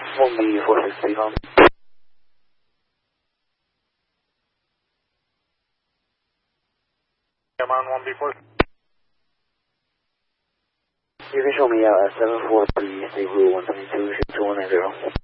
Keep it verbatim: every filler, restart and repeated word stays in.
one B four six three one. I'm on one B four. You can show me out at seven four three, state rule one seven two, two one nine zero.